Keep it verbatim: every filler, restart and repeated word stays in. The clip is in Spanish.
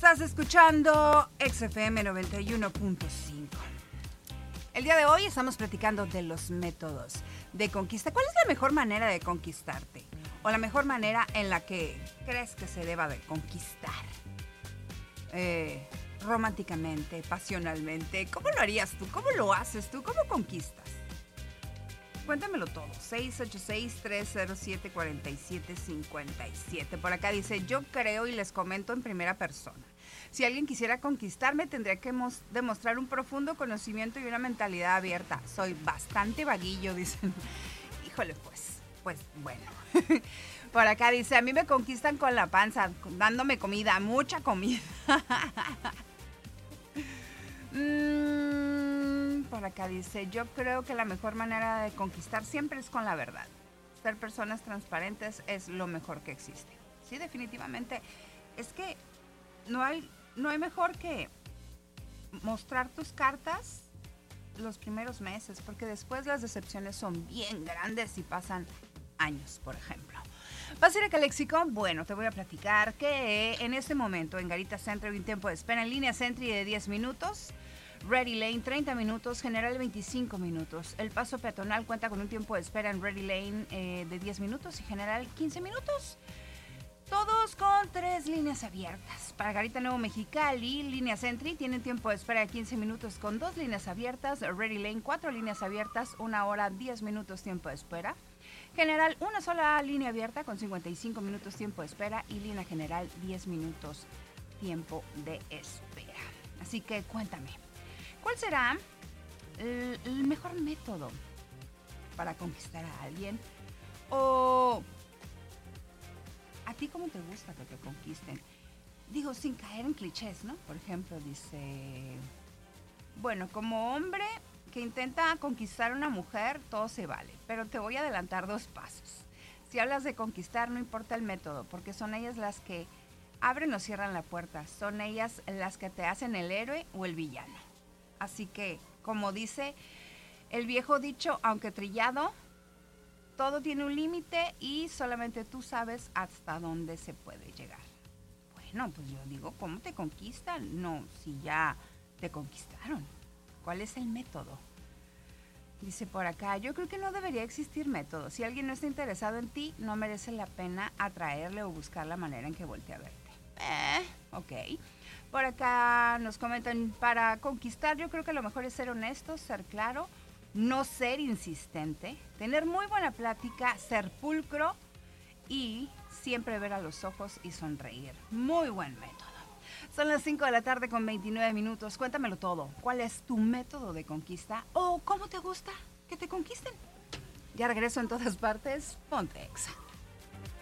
Estás escuchando X F M noventa y uno punto cinco. El día de hoy estamos platicando de los métodos de conquista. ¿Cuál es la mejor manera de conquistarte? O la mejor manera en la que crees que se deba de conquistar. Eh, románticamente, pasionalmente. ¿Cómo lo harías tú? ¿Cómo lo haces tú? ¿Cómo conquistas? Cuéntamelo todo. seis ocho seis, tres cero siete, cuatro siete cinco siete. Por acá dice, yo creo y les comento en primera persona. Si alguien quisiera conquistarme, tendría que mos- demostrar un profundo conocimiento y una mentalidad abierta. Soy bastante vaguillo, dicen. Híjole, pues, pues bueno. Por acá dice, a mí me conquistan con la panza, dándome comida, mucha comida. mm, por acá dice, yo creo que la mejor manera de conquistar siempre es con la verdad. Ser personas transparentes es lo mejor que existe. Sí, definitivamente. Es que no hay, no hay mejor que mostrar tus cartas los primeros meses, porque después las decepciones son bien grandes y pasan años, por ejemplo. ¿Vas a ir a Calexico? Bueno, te voy a platicar que en este momento en Garita Center hay un tiempo de espera en línea Sentry de diez minutos, Ready Lane treinta minutos, General veinticinco minutos. El paso peatonal cuenta con un tiempo de espera en Ready Lane eh, de diez minutos y General quince minutos. Todos con tres líneas abiertas. Para Garita Nuevo Mexicali, línea Sentry tienen tiempo de espera de quince minutos con dos líneas abiertas. Ready Lane, cuatro líneas abiertas, una hora, diez minutos tiempo de espera. General, una sola línea abierta con cincuenta y cinco minutos tiempo de espera. Y línea general, diez minutos tiempo de espera. Así que cuéntame, ¿cuál será el, el mejor método para conquistar a alguien? O ¿a ti cómo te gusta que te conquisten? Digo, sin caer en clichés, ¿no? Por ejemplo, dice, bueno, como hombre que intenta conquistar a una mujer, todo se vale, pero te voy a adelantar dos pasos. Si hablas de conquistar, no importa el método, porque son ellas las que abren o cierran la puerta, son ellas las que te hacen el héroe o el villano. Así que, como dice el viejo dicho, aunque trillado, todo tiene un límite y solamente tú sabes hasta dónde se puede llegar. Bueno, pues yo digo, ¿cómo te conquistan? No, si ya te conquistaron. ¿Cuál es el método? Dice por acá, yo creo que no debería existir método. Si alguien no está interesado en ti, no merece la pena atraerle o buscar la manera en que voltee a verte. Eh, ok. Por acá nos comentan, para conquistar yo creo que lo mejor es ser honesto, ser claro, no ser insistente, tener muy buena plática, ser pulcro y siempre ver a los ojos y sonreír. Muy buen método. Son las cinco de la tarde con veintinueve minutos. Cuéntamelo todo. ¿Cuál es tu método de conquista? ¿O cómo te gusta que te conquisten? Ya regreso en todas partes. Ponte Exa.